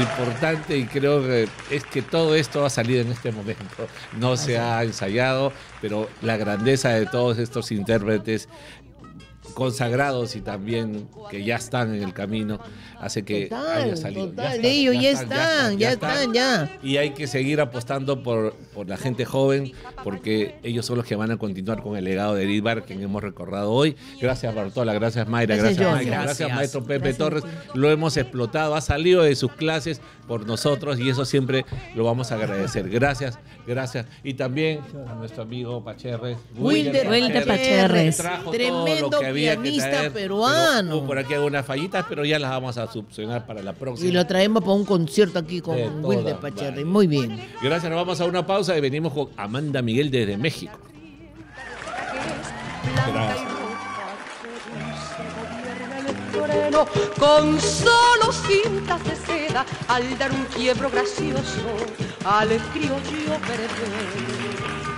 importante, y creo que es que todo esto ha salido en este momento. No se ha ensayado, pero la grandeza de todos estos intérpretes consagrados y también que ya están en el camino hace que haya salido. Total, ellos ya están. Y hay que seguir apostando por la gente joven, porque ellos son los que van a continuar con el legado de Edith Barr, quien hemos recordado hoy. Gracias, Bartola, gracias, Mayra, gracias, Mike, gracias, maestro Pepe Torres. Lo hemos explotado, ha salido de sus clases por nosotros y eso siempre lo vamos a agradecer. Gracias. Y también a nuestro amigo Pacherres, Wilder Pacherres, tremendo pianista peruano. Por aquí algunas fallitas, pero ya las vamos a subsanar para la próxima. Y lo traemos para un concierto aquí con Wilder Pacherres. Vale. Muy bien. Gracias, nos vamos a una pausa y venimos con Amanda Miguel desde México. Gracias. Con solo cintas de seda, al dar un quiebro gracioso al criollo perder.